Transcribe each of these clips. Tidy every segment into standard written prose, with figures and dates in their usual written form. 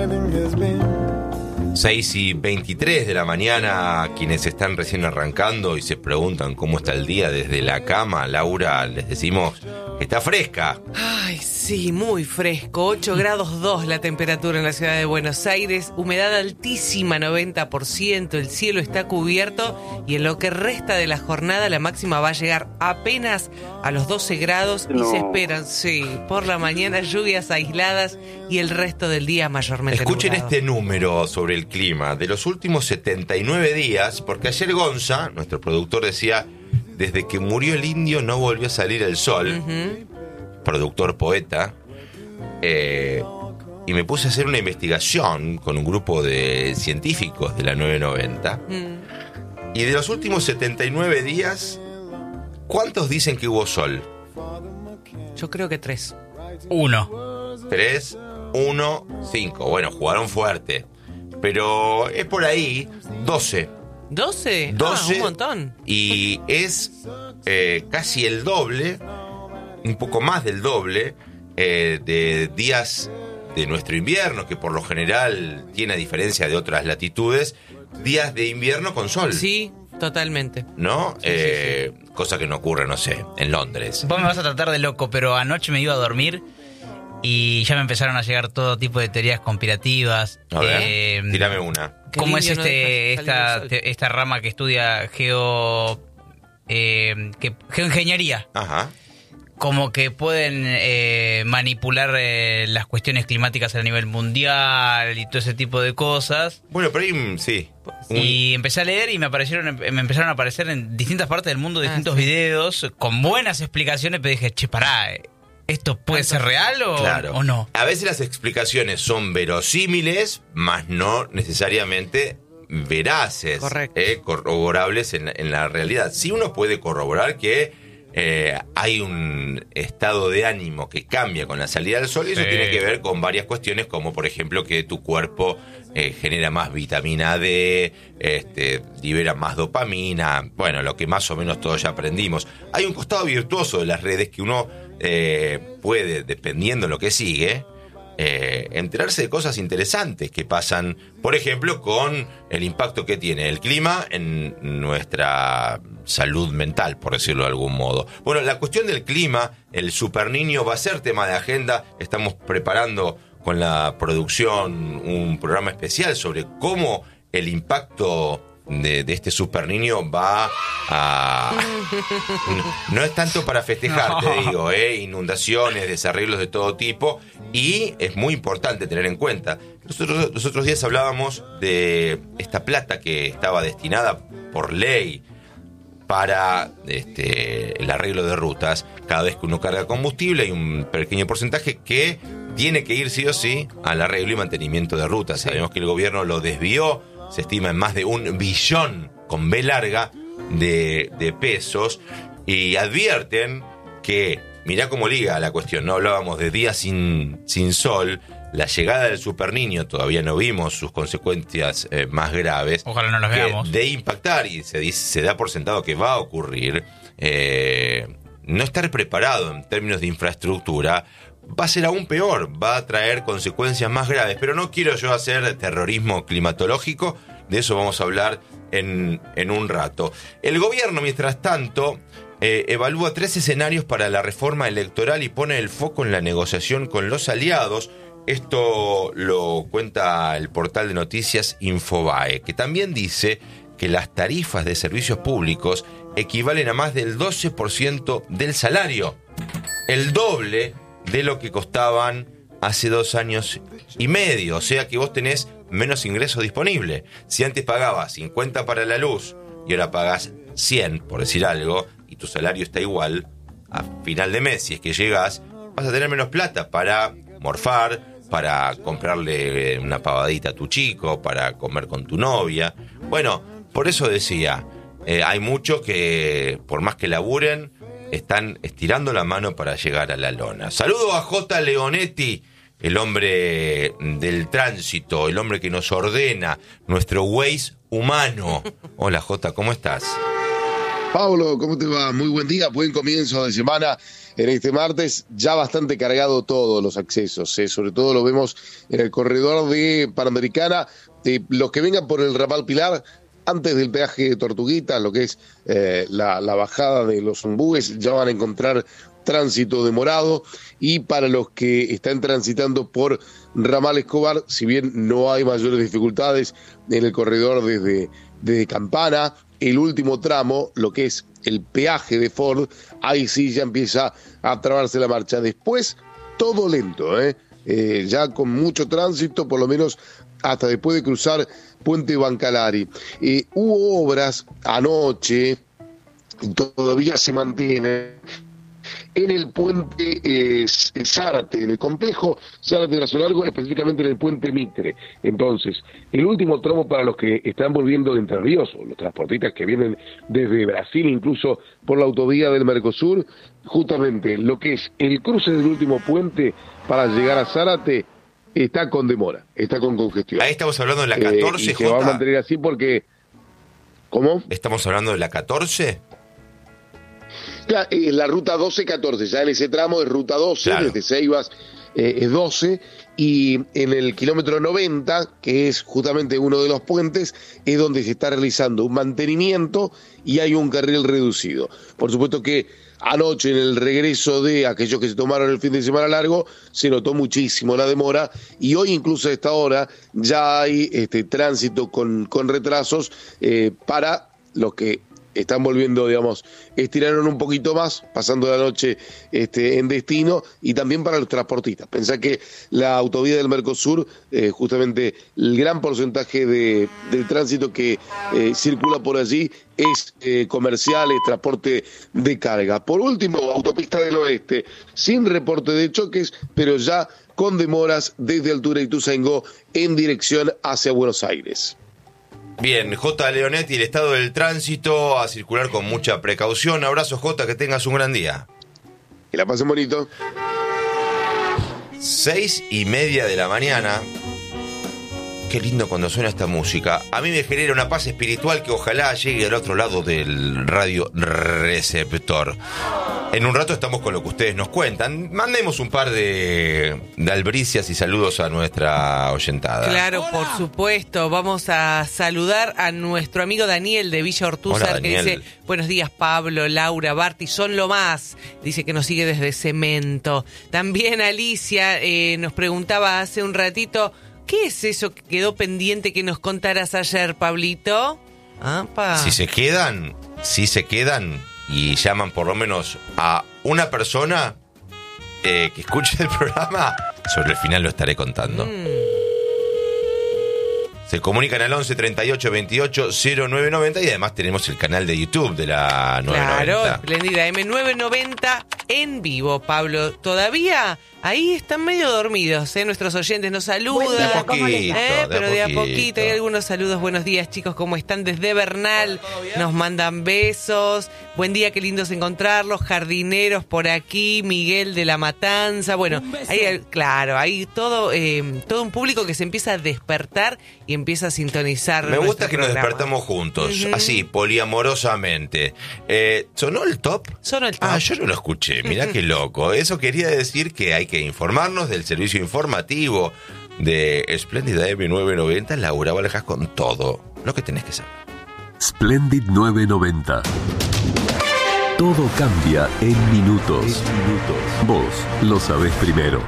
6:23 de la mañana, quienes están recién arrancando y se preguntan cómo está el día desde la cama, Laura, les decimos que está fresca. Ay, sí, muy fresco. 8 grados 2 la temperatura en la ciudad de Buenos Aires. Humedad altísima, 90%. El cielo está cubierto y en lo que resta de la jornada la máxima va a llegar apenas a los 12 grados y se esperan, sí, por la mañana lluvias aisladas y el resto del día mayormente Escuchen nublado. este número sobre el clima de los últimos 79 días, porque ayer Gonza, nuestro productor, decía: desde que murió el indio no volvió a salir el sol. Productor, poeta, y me puse a hacer una investigación con un grupo de científicos de la 990, y de los últimos 79 días, ¿cuántos dicen que hubo sol? Yo creo que 3. 1. 3, 1, 5. Bueno, jugaron fuerte, pero es por ahí. 12. ¿12? 12, un montón. Y es casi el doble, un poco más del doble, de días de nuestro invierno, que por lo general tiene, a diferencia de otras latitudes, días de invierno con sol. Sí, totalmente. ¿No? Sí. Cosa que no ocurre, no sé, en Londres. Vos me vas a tratar de loco, pero anoche me iba a dormir y ya me empezaron a llegar todo tipo de teorías conspirativas. A ver, tírame una. ¿Cómo es El indio no deja salir el sol. esta rama que estudia geoingeniería? Ajá. Como que pueden manipular las cuestiones climáticas a nivel mundial y todo ese tipo de cosas. Bueno, pero ahí sí. Y empecé a leer y me empezaron a aparecer en distintas partes del mundo distintos videos con buenas explicaciones, pero dije, che, pará, ¿esto puede ser real o no? A veces las explicaciones son verosímiles, mas no necesariamente veraces. Correcto. Corroborables en la realidad. Sí, uno puede corroborar que hay un estado de ánimo que cambia con la salida del sol, y eso tiene que ver con varias cuestiones, como por ejemplo que tu cuerpo genera más vitamina D, libera más dopamina, bueno, lo que más o menos todos ya aprendimos. Hay un costado virtuoso de las redes que uno puede, dependiendo de lo que sigue, enterarse de cosas interesantes que pasan, por ejemplo, con el impacto que tiene el clima en nuestra salud mental, por decirlo de algún modo. Bueno, la cuestión del clima, el superniño va a ser tema de agenda. Estamos preparando con la producción un programa especial sobre cómo el impacto de este superniño va a... No es tanto para festejar, te digo, inundaciones, desarreglos de todo tipo, y es muy importante tener en cuenta. Nosotros los otros días hablábamos de esta plata que estaba destinada por ley para el arreglo de rutas. Cada vez que uno carga combustible hay un pequeño porcentaje que tiene que ir sí o sí al arreglo y mantenimiento de rutas. Sabemos que el gobierno lo desvió, se estima en más de 1 billón, con B larga, de pesos, y advierten que, mirá cómo liga la cuestión, no hablábamos de días sin sol, la llegada del superniño, todavía no vimos sus consecuencias más graves. Ojalá no las veamos. De impactar, y se da por sentado que va a ocurrir, no estar preparado en términos de infraestructura va a ser aún peor, va a traer consecuencias más graves. Pero no quiero yo hacer terrorismo climatológico, de eso vamos a hablar en un rato. El gobierno, mientras tanto, evalúa 3 escenarios para la reforma electoral y pone el foco en la negociación con los aliados. Esto lo cuenta el portal de noticias Infobae, que también dice que las tarifas de servicios públicos equivalen a más del 12% del salario, el doble de lo que costaban hace 2 años y medio. O sea que vos tenés menos ingreso disponible. Si antes pagabas 50 para la luz y ahora pagás 100, por decir algo, y tu salario está igual, a final de mes, si es que llegás, vas a tener menos plata para morfar, para comprarle una pavadita a tu chico, para comer con tu novia. Bueno, por eso decía, hay muchos que, por más que laburen, están estirando la mano para llegar a la lona. Saludo a J. Leonetti, el hombre del tránsito, el hombre que nos ordena, nuestro Waze humano. Hola J, ¿cómo estás? Pablo, ¿cómo te va? Muy buen día, buen comienzo de semana. en este martes, ya bastante cargado todos los accesos, sobre todo lo vemos en el corredor de Panamericana. Los que vengan por el ramal Pilar, antes del peaje de Tortuguita, lo que es la bajada de los ombúes, ya van a encontrar tránsito demorado, y para los que están transitando por ramal Escobar, si bien no hay mayores dificultades en el corredor desde Campana, el último tramo, lo que es el peaje de Ford, ahí sí ya empieza a trabarse la marcha. Después, todo lento, ya con mucho tránsito, por lo menos hasta después de cruzar Puente Bancalari. Hubo obras anoche, todavía se mantienen, en el puente Zárate, en el complejo Zárate Brazo específicamente en el puente Mitre. Entonces, el último tramo para los que están volviendo de Entre Ríos, o los transportistas que vienen desde Brasil, incluso por la autovía del Mercosur, justamente lo que es el cruce del último puente para llegar a Zárate está con demora, está con congestión. Ahí estamos hablando de la 14, y se va a mantener así porque... ¿Cómo? ¿Estamos hablando de la 14? La ruta 12-14, ya en ese tramo es ruta 12, claro. Desde Ceibas es 12, y en el kilómetro 90, que es justamente uno de los puentes, es donde se está realizando un mantenimiento y hay un carril reducido. Por supuesto que anoche, en el regreso de aquellos que se tomaron el fin de semana largo, se notó muchísimo la demora, y hoy incluso a esta hora ya hay tránsito con retrasos para los que están volviendo, digamos, estiraron un poquito más, pasando la noche en destino, y también para los transportistas. Pensá que la autovía del Mercosur, justamente el gran porcentaje del tránsito que circula por allí es comercial, es transporte de carga. Por último, autopista del oeste, sin reporte de choques, pero ya con demoras desde Altura Ituzaingó en dirección hacia Buenos Aires. Bien, J. Leonetti, el estado del tránsito, a circular con mucha precaución. Abrazo, J, que tengas un gran día. Que la pasen bonito. 6:30 de la mañana. Qué lindo cuando suena esta música. A mí me genera una paz espiritual que ojalá llegue al otro lado del radio receptor. En un rato estamos con lo que ustedes nos cuentan. Mandemos un par de albricias y saludos a nuestra oyentada. Claro, por supuesto. Vamos a saludar a nuestro amigo Daniel de Villa Ortúzar, que dice: buenos días, Pablo, Laura, Barty, son lo más. Dice que nos sigue desde Cemento. También Alicia nos preguntaba hace un ratito: ¿qué es eso que quedó pendiente que nos contaras ayer, Pablito? ¡Apa! Si se quedan y llaman por lo menos a una persona que escuche el programa, sobre el final lo estaré contando. Se comunican al 11 38 28 0990, y además tenemos el canal de YouTube de la 990. Claro, espléndida M990 en vivo, Pablo. Todavía ahí están medio dormidos, nuestros oyentes nos saludan. De a poquito, pero de a poquito. Hay algunos saludos. Buenos días, chicos, ¿cómo están? Desde Bernal nos mandan besos. Buen día, qué lindos encontrarlos. Jardineros por aquí, Miguel de la Matanza. Bueno, hay todo un público que se empieza a despertar y empieza a sintonizar. Me gusta que programa. Nos despertamos juntos, así, poliamorosamente. ¿Sonó el top? Sonó el top. Yo no lo escuché, mirá qué loco. Eso quería decir que hay que informarnos del servicio informativo de Espléndida M990. Laura Vallejas con todo lo que tenés que saber. Splendid 990. Todo cambia en minutos. Vos lo sabés primero.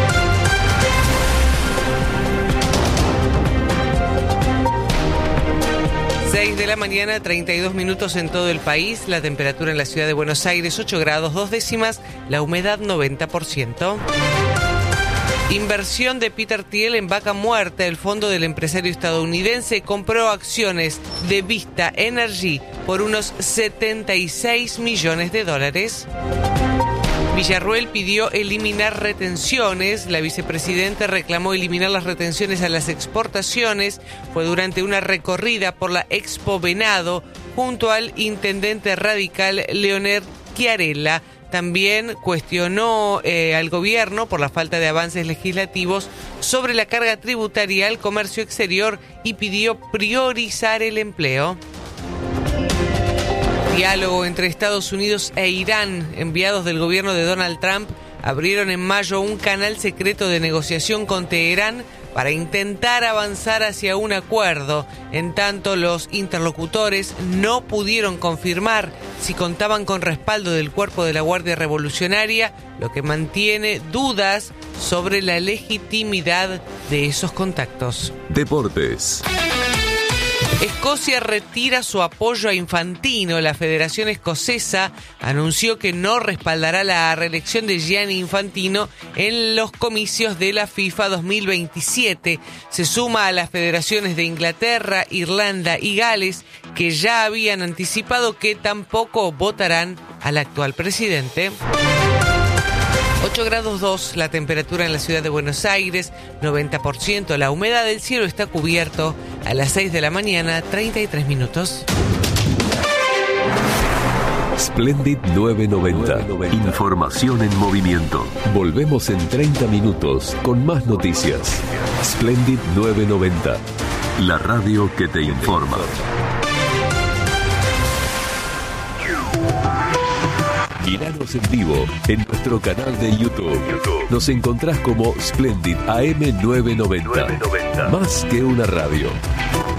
6 de la mañana, 32 minutos en todo el país. La temperatura en la ciudad de Buenos Aires, 8 grados 2 décimas. La humedad, 90%. Inversión de Peter Thiel en vaca muerta. El fondo del empresario estadounidense compró acciones de Vista Energy por unos $76 millones. Villarruel pidió eliminar retenciones. La vicepresidenta reclamó eliminar las retenciones a las exportaciones. Fue durante una recorrida por la Expo Venado junto al intendente radical Leonel Chiarella. También cuestionó al gobierno por la falta de avances legislativos sobre la carga tributaria al comercio exterior y pidió priorizar el empleo. Diálogo entre Estados Unidos e Irán. Enviados del gobierno de Donald Trump abrieron en mayo un canal secreto de negociación con Teherán para intentar avanzar hacia un acuerdo. En tanto, los interlocutores no pudieron confirmar si contaban con respaldo del cuerpo de la Guardia Revolucionaria, lo que mantiene dudas sobre la legitimidad de esos contactos. Deportes. Escocia retira su apoyo a Infantino. La Federación Escocesa anunció que no respaldará la reelección de Gianni Infantino en los comicios de la FIFA 2027. Se suma a las federaciones de Inglaterra, Irlanda y Gales, que ya habían anticipado que tampoco votarán al actual presidente. 8 grados 2 la temperatura en la ciudad de Buenos Aires, 90% la humedad del cielo está cubierto. A las 6 de la mañana, 33 minutos. Splendid 990. Información en movimiento. Volvemos en 30 minutos con más noticias. Splendid 990. La radio que te informa. Miranos en vivo en nuestro canal de YouTube. Nos encontrás como Splendid AM 990. Más que una radio.